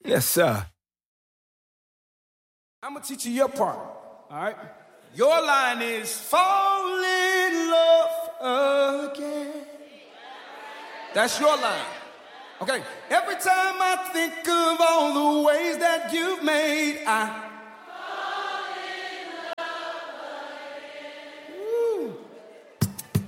Yes, sir. I'm gonna teach you your part, all right? Your line is fall in love again. That's your line. Okay, every time I think of all the ways that you've made, I